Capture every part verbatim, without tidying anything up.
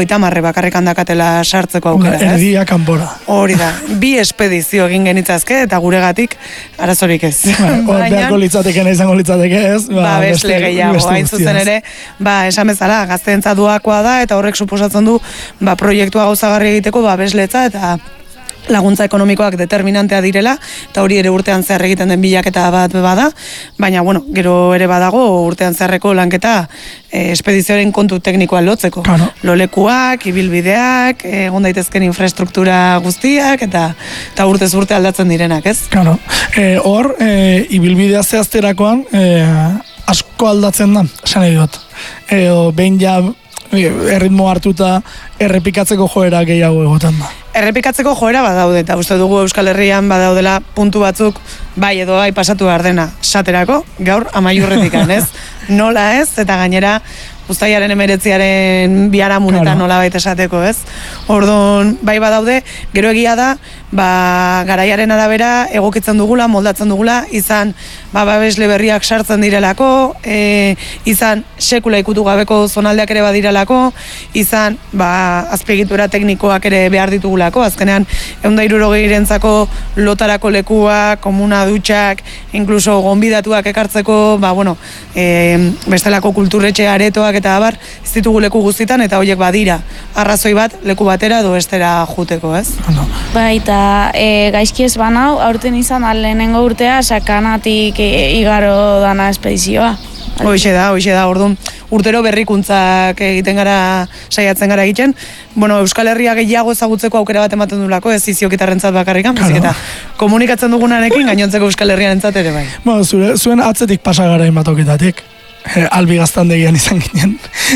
hogeita marre bakarrik handakatela sartzeko aukera. Erdia kanpora. Hori da, bi espedizio egin genitzazke, eta guregatik arazorik ez. Hor beharko litzateke, izango litzateke ez. Ba, besle gehiago, hain zuzen ere, ba, esan bezala, gazteentza duakoa da, eta horrek suposatzen du, ba, proiektua gauzagarri egiteko, ba, besletza, eta laguntza ekonomikoak determinantea direla, eta hori ere urtean zehar egiten den bilaketa bat bada, baina, bueno, gero ere badago urtean zeharreko lanketa eh, espedizioaren kontu teknikoa lotzeko. Claro. Lolekuak, ibilbideak, egon daitezken infrastruktura guztiak, eta eta urtez urte aldatzen direnak, ez? Claro. Eh, hor, eh, ibilbidea zehazterakoan, eh, asko aldatzen da, esan nahi dut. Edo, behin ja, erritmo hartuta errepikatzeko joera gehiago egoten da. Errepikatzeko joera badaude, eta uste dugu Euskal Herrian badaudela puntu batzuk, bai edo bai pasatu behar dena, saterako, gaur amaiurretikan, ez? Nola ez, eta gainera uztailaren emeretziaren biharamunetan claro. nola baita esateko, ez? Orduan, bai badaude, gero egia da, ba, garaiaren arabera egokitzen dugula, moldatzen dugula, izan ba, babesle berriak sartzen direlako, e, izan sekula ikutu gabeko zonaldeak ere badirelako, izan ba, azpiegitura teknikoak ere behar ditugulako, azkenean ehun eta hirurogeirentzako lotarako lekua, komuna dutxak, inkluso gonbidatuak ekartzeko, ba, bueno, e, bestelako kulturretxe aretoak eta abar, ez ditugu leku guztitan, eta horiek badira, arrazoi bat leku batera edo bestera juteko, ez? No. Baita, e, gaizki ez banau, aurten izan lehenengo urtea, sakanatik e, igaro dana espedizioa. Hoixe da, hoixe da, orduan, urtero berrikuntzak egiten gara, saiatzen gara egiten. Bueno, Euskal Herria gehiago ezagutzeko aukera bat ematen dulako, ez iziokitarrentzat bakarrikan, claro. Eta komunikatzen dugunarekin gainontzeko Euskal Herriarentzat ere bai. Bueno, zure, zuen atzetik pasa gara inbatoketatik. E, albi gaztandegian izan ginen,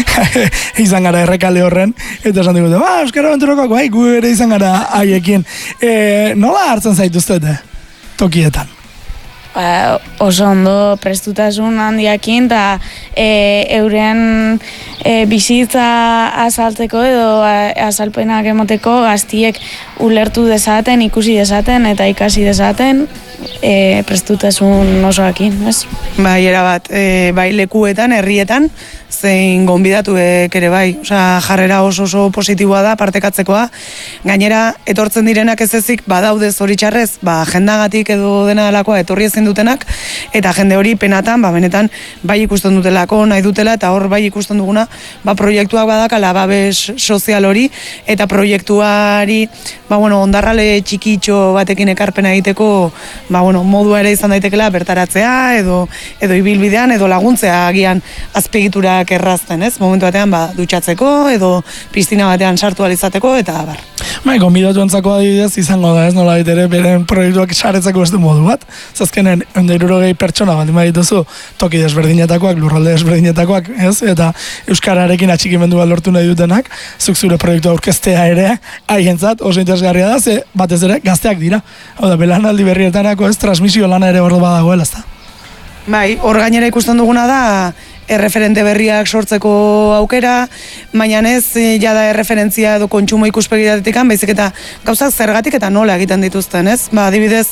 izan gara errekale horren, eta esan digute, ba, Euskara Abenturako, bai, gu ere izan gara haiekin. E, nola hartzen zaituztete tokietan? Ba, oso ondo prestutasun handiakin, eta e, euren e, bizitza azaltzeko edo a, azalpenak emoteko gaztiek ulertu dezaten, ikusi dezaten eta ikasi dezaten, e, prestutasun osoakin, ez? Bai, erabat, e, bai lekuetan, herrietan, zein gonbidatuek ere bai, osea, jarrera oso oso positiboa da, partekatzekoa. Gainera, etortzen direnak ez ezik, badaude zoritxarrez, ba, jendagatik edo dena delakoa etorri ezin dutenak, eta jende hori penatan, ba, benetan, bai ikusten dutelako, nahi dutela, eta hor bai ikusten duguna, ba, proiektuak badakala, babes sozial hori, eta proiektuari, ba, bueno, ondarrale txikitxo batekin ekarpena egiteko, ba, bueno, modua ere izan daitekela bertaratzea, edo, edo ibilbidean, edo laguntzea agian azpegiturak errazten, ez? Momentu batean, ba, dutxatzeko, edo piztina batean sartu alizateko, eta abar. Bai, gonbidatu entzako adibidez izango da, ez, nola ere beren proiektuak saretzeko beste modu bat. Zazkenen, ehun eta hirurogei pertsona baldin badituzu, toki desberdinetakoak, lurralde desberdinetakoak, ez? Eta euskararekin atxikimendu bat lortu nahi dutenak, zuk zure proiektua aurkeztea ere, haientzat oso interesgarria da, ze batez ere gazteak dira. Hau da, belanaldi berrietanako ez, transmisio lana ere hor badagoela, ez da. Bai, hor gainera ikusten duguna da, erreferente berriak sortzeko aukera, baina ez jada erreferentzia edo kontsumo ikuspegitatik, baizik eta gauzak zergatik eta nola egiten dituzten, ez? Ba, adibidez,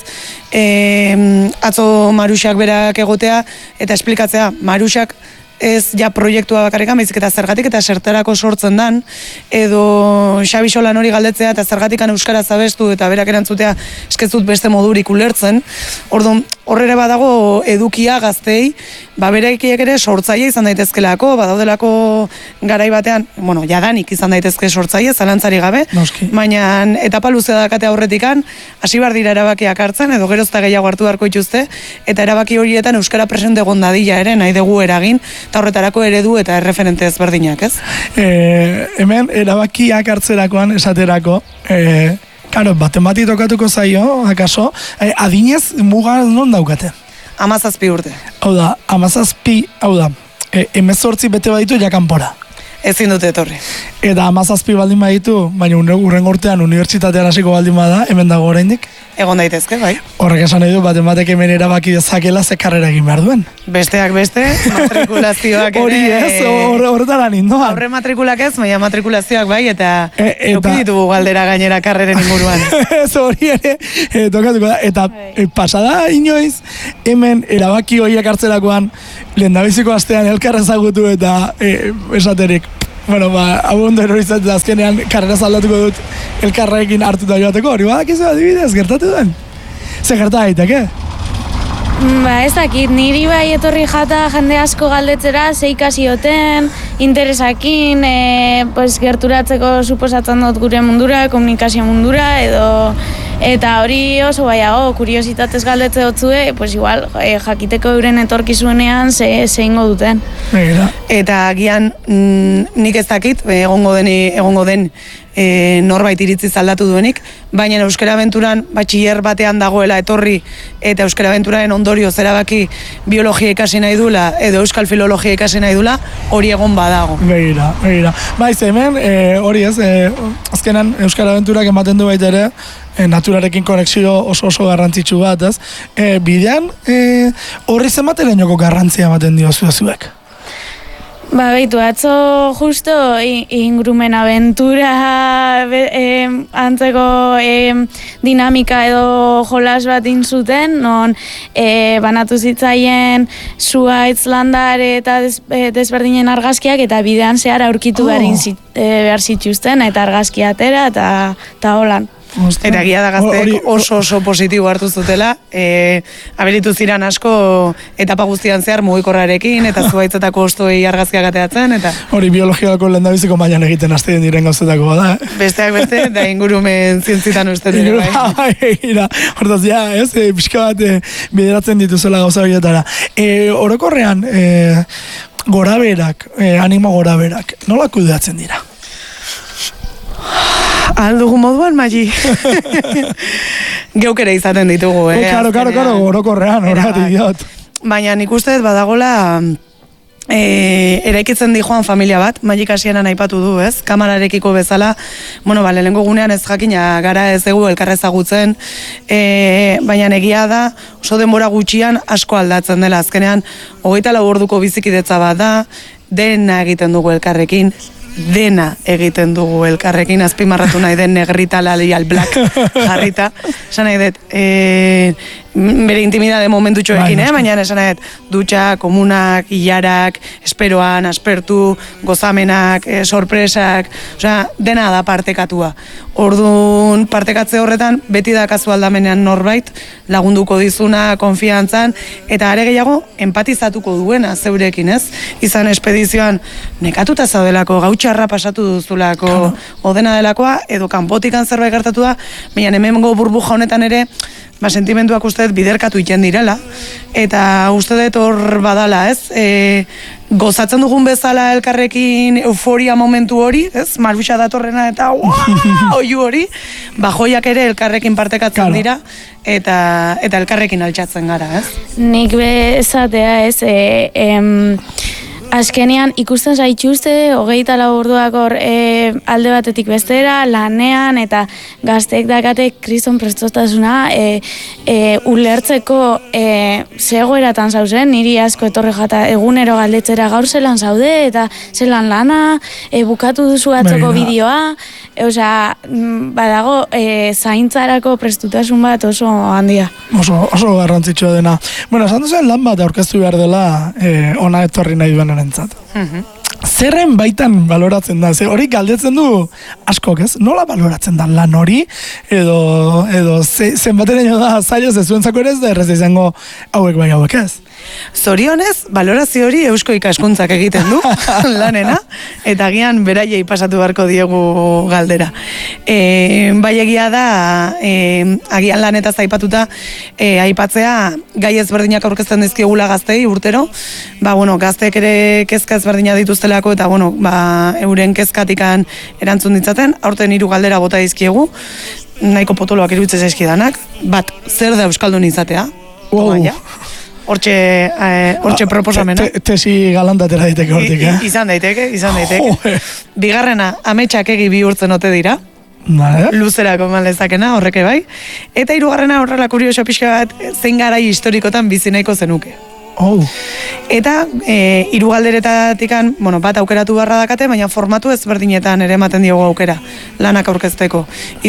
e, atzo Maruxak berak egotea eta esplikatzea, Maruxak ez ja proiektua bakarrikan, baizik eta zergatik eta zertarako sortzen dan, edo Xabi Solan hori galdetzea eta zergatikan euskaraz abestu eta berak erantzutea eskezut beste modurik ulertzen. Orduan, horrere badago edukia gaztei, ba beraikiek ere sortzaile izan daitezkelako, badaudelako garai batean, bueno, jadanik izan daitezke sortzaile, zalantzari gabe, Noski. baina etapa luzea dakate aurretikan, hasi bar dira erabakiak hartzen, edo gerozta gehiago hartu beharko dituzte, eta erabaki horietan euskara presente egon dadila ere, nahi dugu eragin, eta horretarako eredu eta erreferente ezberdinak, ez? E, hemen, erabakiak hartzerakoan esaterako, e, karo, baten bati tokatuko zaio, akaso, e, adinez muga non daukate? Amazazpi urte. Hau da, amazazpi, hau da, e, emezortzi bete baditu jakanpora. Ezin dute etorri. Eta amazazpi baldin baditu, baina urren urtean unibertsitatean hasiko baldin bada, hemen dago oraindik. Egon daitezke, bai. Horrek esan nahi du, baten batek hemen erabaki dezakela ze karrera egin behar duen. Besteak beste, matrikulazioak ere... Hori ez, horretara nindoan. Aurre matrikulak ez, baina matrikulazioak bai, eta E, eta- eduki ditugu galdera gainera karreren inguruan. Ez hori ere, e, tokatuko da. Eta e, pasada inoiz, hemen erabaki horiek hartzerakoan, lehendabiziko astean elkar ezagutu eta e, esaterik, Bueno, ba, hau ondo erorizatzen azkenean karrera zaldatuko dut elkarrekin hartuta joateko, hori badak izu adibidez, gertatu den? Ze gerta daiteke? Ba, ez dakit, niri bai etorri jata jende asko galdetzera, ze ikasioten, interesakin, e, pues, gerturatzeko suposatzen dut gure mundura, komunikazio mundura, edo eta hori oso baiago, kuriositatez galdetze dutzue, pues igual, e, jakiteko euren etorkizunean ze, ze ingo duten. Egira. Eta agian mm, nik ez dakit, egongo den, egongo den e, norbait iritzi aldatu duenik, baina Euskara Abenturan batxiller batean dagoela etorri eta Euskara Abenturaren ondorioz erabaki biologia ikasi nahi dula edo euskal filologia ikasi nahi dula, hori egon badago. Begira, begira. Baiz hemen, e, hori ez, e, azkenan Euskara Abenturak ematen du baita ere, e, naturarekin konexio oso oso garrantzitsu bat, ez? E, bidean, e, horri zenbateren joko garrantzia ematen dio zuek? Ba, behitu, atzo justo ingurumen abentura be, e, antzeko e, dinamika edo jolas bat inzuten, non e, banatu zitzaien zuaitz landar eta des, e, desberdinen argazkiak eta bidean zehar aurkitu oh. zit, e, behar zituzten eta argazki atera eta, eta holan. Eta egia da gazteek oso oso positibo hartu zutela, e, abelitu ziren asko etapa guztian zehar mugikorrarekin eta zuaitzetako ostoi argazkiak ateatzen, eta hori biologiako lehendabiziko mailan egiten hasten diren gauzetako da. Besteak beste, da ingurumen zientzitan uste dira, bai. Egira, hortaz, ja, ez, e, pixka bat e, bideratzen dituzela gauza horietara. E, orokorrean, e, goraberak, e, animo goraberak, nola kudeatzen dira? Aldugu moduan, Magi. Geuk ere izaten ditugu, eh? Karo, karo, karo, orokorrean, horregatik diot. Baina nik uste badagola e, eraikitzen di joan familia bat, Magik hasieran aipatu du, ez? Kamararekiko bezala, bueno, bale, lehenko gunean ez jakina gara ez dugu elkarra ezagutzen, e, baina egia da, oso denbora gutxian asko aldatzen dela, azkenean, hogeita lau orduko bizikidetza bat da, dena egiten dugu elkarrekin, dena egiten dugu elkarrekin, azpimarratu nahi den negrita lalial black jarrita, esan nahi dut, e, bere intimidade momentutxoekin, eh? Baina esan nahi dut, dutxa, komunak, hilarak, esperoan, aspertu, gozamenak, e, sorpresak, osea, dena da partekatua. Orduan, partekatze horretan, beti da kasu aldamenean norbait, lagunduko dizuna, konfiantzan, eta are gehiago, empatizatuko duena zeurekin, ez? Izan espedizioan, nekatuta zaudelako, gautxarra pasatu duzulako, claro. Odena delakoa, edo kanpotikan zerbait gertatu da, baina hemengo burbuja honetan ere, ba, sentimenduak uste dut biderkatu iten direla, eta uste dut hor badala, ez? E, gozatzen dugun bezala elkarrekin euforia momentu hori, ez? Marbuxa datorrena eta oiu hori, ba, joiak ere elkarrekin partekatzen claro. dira, eta eta elkarrekin altxatzen gara, ez? Nik bezatea, ez, e, em, azkenean ikusten zaituzte, hogeita lau orduak hor e, alde batetik bestera, lanean eta gazteek dakate kriston prestotasuna e, e, ulertzeko e, zegoeratan zauzen, niri asko etorri jata egunero galdetzera gaur zelan zaude eta zelan lana, e, bukatu duzu atzoko bideoa, e, osea, badago e, zaintzarako prestutasun bat oso handia. Oso, oso garrantzitsua dena. Bueno, esan duzen lan bat aurkeztu behar dela e, ona etorri nahi duenen entzat. Mm-hmm. Zerren baitan baloratzen da? Ze hori galdetzen du askok, ez? Nola baloratzen da lan hori? Edo, edo ze, zenbateraino da zaila ze zuentzako ere ez da errez izango hauek bai hauek ez? Zorionez, balorazio hori eusko ikaskuntzak egiten du lanena, eta agian beraiei pasatu beharko diegu galdera. E, bai egia da, e, agian lanetaz aipatuta, e, aipatzea gai ezberdinak aurkezten dizkiegula gaztei urtero, ba, bueno, gazteek ere kezka ezberdina dituztelako, eta, bueno, ba, euren kezkatikan erantzun ditzaten, aurten hiru galdera bota dizkiegu, nahiko potoloak iruditzen zaizkidanak, bat, zer da euskaldun izatea? Wow. Hortxe, eh, hortxe proposamena. Te, tesi galantatera daiteke hortik, eh? I, izan daiteke, izan daiteke. Bigarrena, ametsak egi bihurtzen ote dira. Vale. Luzerako malezakena, horreke bai. Eta hirugarrena horrela kurioso pixka bat, zein garai historikotan bizi nahiko zenuke. Oh. Eta e, hiru galderetatikan, bueno, bat aukeratu beharra dakate, baina formatu ezberdinetan ere ematen diogu aukera lanak aurkezteko.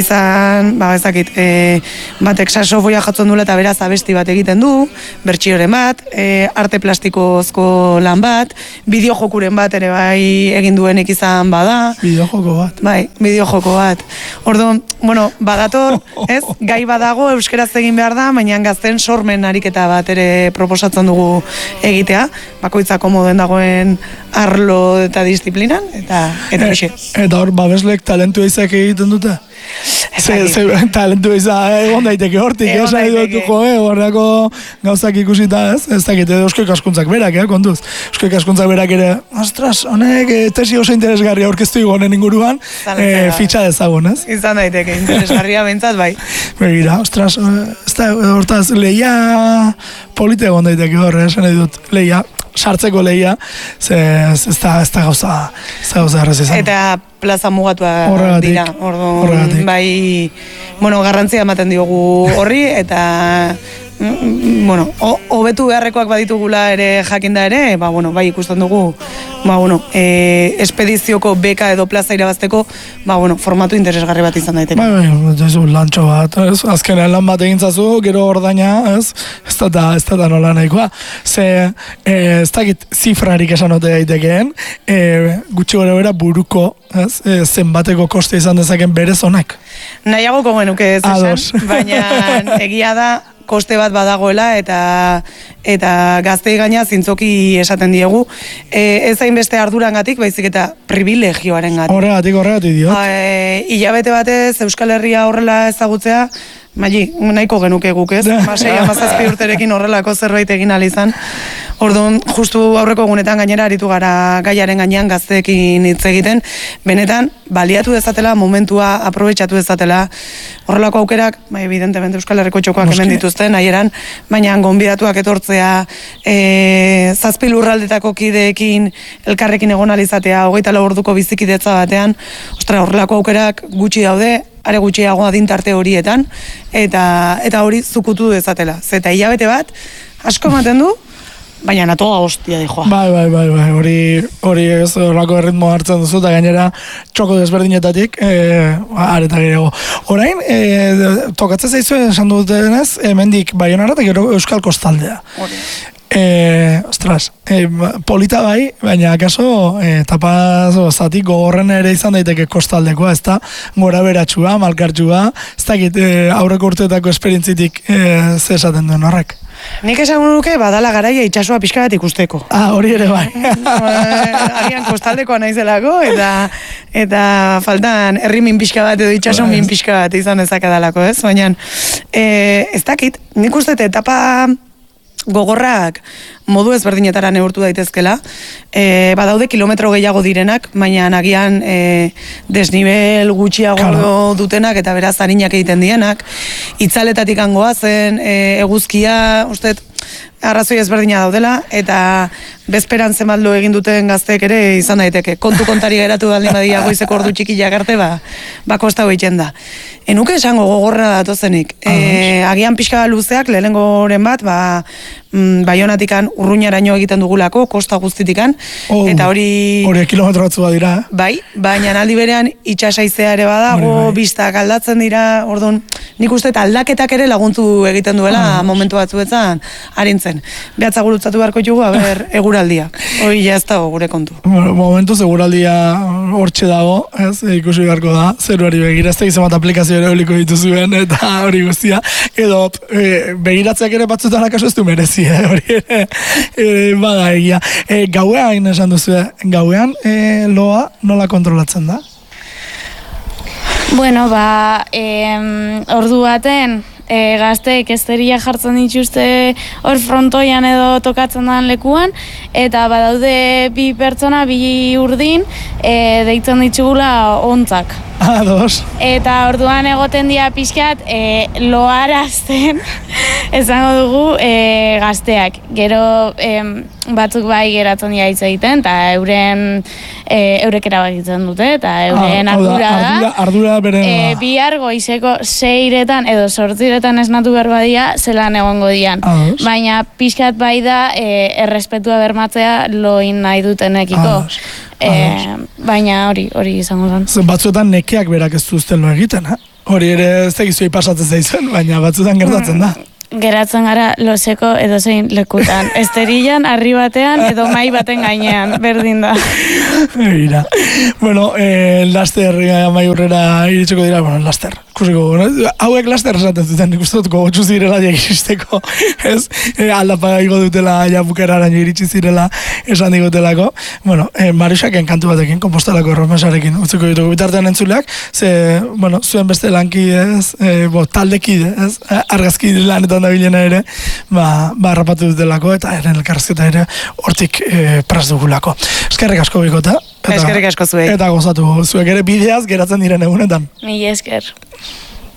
Izan, ba, ezakit, e, batek saxofoia jotzen duela eta beraz abesti bat egiten du, bertsioren bat, e, arte plastikozko lan bat, bideojokuren bat ere bai egin duenik izan bada. Bideojoko bat. Bai, bideojoko bat. Orduan, bueno, badator, ez, gai badago euskeraz egin behar da, baina gazten sormen ariketa bat ere proposatzen dugu egitea, bakoitza komoden dagoen arlo eta disiplinan, eta eta e, eta hor, babeslek talentu izak egiten dute? Ze, ze, talentu izan egon daiteke hortik, ez nahi dut, jo, eh, horreko gauzak ikusita, ez? Ez dakit, eusko ikaskuntzak berak, eh, kontuz. Eusko ikaskuntzak berak ere, ostras, honek tesi oso interesgarria aurkeztu igonen inguruan, e, fitxa dezagun, ez? Izan daiteke, interesgarria bentsat, bai. Begira, ostras, ez da, hortaz, lehia polite egon daiteke hor, eh, nahi dut, lehia, sartzeko lehia, ze ez da, ez da gauza, ez da gauza errez izan. Eta plaza mugatua dira, horregatik. Bai, bueno, garrantzia ematen diogu horri, eta bueno, hobetu beharrekoak baditugula ere jakinda ere, ba, bueno, bai ikusten dugu, ba, bueno, e, espedizioko beka edo plaza irabazteko, ba, bueno, formatu interesgarri bat izan daiteke. Bai, bai, ez lantxo bat, ez, azkenean lan bat egin zazu, gero ordaina, ez, ez da, ez da nola nahikoa. Ze, e, ez dakit zifrarik esan ote daitekeen, e, gutxi gara bera buruko, ez, e, zenbateko koste izan dezaken berez honek. Nahiagoko genuke ez esan, baina egia da, koste bat badagoela eta eta gaztei gaina zintzoki esaten diegu. E, ez hainbeste ardurangatik, baizik eta privilegioarengatik. Horregatik, horregatik diot. E, hilabete batez Euskal Herria horrela ezagutzea, Magi, nahiko genuke guk ez, masei amazazpi urterekin horrelako zerbait egin izan. Orduan, justu aurreko egunetan gainera aritu gara gaiaren gainean gazteekin hitz egiten, benetan baliatu dezatela, momentua aprobetxatu dezatela, horrelako aukerak, ba, evidentemente Euskal Herriko txokoak hemen dituzten, nahieran, baina gonbidatuak etortzea, e, zazpi lurraldetako kideekin elkarrekin egon alizatea, hogeita lau orduko bizikidetza batean, ostra, horrelako aukerak gutxi daude, are gutxiago adintarte horietan, eta eta hori zukutu dezatela. Zeta hilabete bat, asko ematen du, baina natoa hostia dijoa. Bai, bai, bai, bai, hori, hori ez horrako erritmo hartzen duzu, eta gainera txoko desberdinetatik, e, areta gerego. Orain, e, tokatzen zaizuen esan dutenez, hemendik Baionara eta gero Euskal Kostaldea. Hori. E, ostras, e, polita bai, baina akaso e, tapaz zati gogorren ere izan daiteke kostaldekoa, ez da gora beratxua, malkartxua, ez dakit e, aurreko urteetako esperientzitik e, ze esaten duen horrek. Nik esan nuke badala garaia itxasua pixka bat ikusteko. Ah, hori ere bai. Arian kostaldekoa naizelako, eta eta faltan herrimin pixka bat edo itxasun min pixka bat izan dezakadalako, ez? Baina, e, ez dakit, nik uste etapa gogorrak modu ezberdinetara neurtu daitezkela. E, badaude kilometro gehiago direnak, baina agian e, desnibel gutxiago claro. dutenak eta beraz arinak egiten dienak. Itzaletatik angoa zen, e, eguzkia, uste, arrazoi ezberdina daudela, eta bezperan zemaldo egin duten gazteek ere izan daiteke. Kontu kontari geratu baldin badia goizeko ordu txikiak arte, ba, ba kosta hoitzen da. Enuke esango gogorra datozenik. E, agian pixka luzeak, lehenengoren bat, ba, mm, Baionatikan urruñaraino egiten dugulako, kosta guztitikan, oh, eta hori... Hori kilometro batzu dira. Bai, baina aldi berean itxasaizea ere badago, bai. Bistak aldatzen dira, orduan, nik uste eta aldaketak ere laguntu egiten duela oh, momentu batzuetan arintzen. Behatza gurutzatu beharko jugu, aber, eguraldia. Hori ja ez dago gure kontu. Momentu, eguraldia hortxe dago, ez, ikusi beharko da, zeruari begira, ez da izan bat aplikazio ere holiko dituzuen, eta hori guztia, edo e, begiratzeak ere batzutan akaso ez du merezi, eh, hori ere, e, bada egia. E, gauean esan duzu, gauean e, loa nola kontrolatzen da? Bueno, ba, e, ordu baten, E, gazteek esteria jartzen dituzte hor frontoian edo tokatzen den lekuan, eta badaude bi pertsona, bi urdin, e, deitzen ditugula ontzak. Ah, dos. Eta orduan egoten dira pixkat e, loarazten esango dugu e, gazteak. Gero e, batzuk bai geratzen dira hitz egiten, eta euren e, eurek erabakitzen dute, eta euren ah, ardura da. Ardura, ardura beren... E, bihar goizeko seiretan edo sortziretan esnatu behar badia, zelan egongo dian. Ados. Baina pixkat bai da, e, errespetua bermatzea loin nahi dutenekiko. Ados. E, baina hori, hori izango zen. Batzuetan nekeak berak ez duzten lo egiten, ha? Hori ere ez tegizuei pasatzen zaizuen, baina batzuetan gertatzen da. Geratzen gara loseko edozein lekutan. Esterilan, arri batean, edo mai baten gainean, berdin da. Mira. Bueno, eh, laster mai urrera iritsiko dira, bueno, laster. Kusiko, no? Hauek laster esaten zuten, ikusten dut gogotxu zirela iristeko, ez? E, aldapa igo dutela, ja bukeraraino iritsi zirela, esan digotelako. Bueno, eh, Marisaken kantu batekin, Kompostelako erromesarekin, utziko ditugu bitartean entzuleak, ze, bueno, zuen beste lanki, ez? E, bo, taldekide, ez? Argazki lanetan dabilena ere, ba, ba rapatu dutelako, eta eren elkarrezketa ere hortik e, pras dugulako. Eskerrik asko bikota. Eskerrik asko zuek. Eta gozatu zuek ere bideaz geratzen diren egunetan. Mila esker.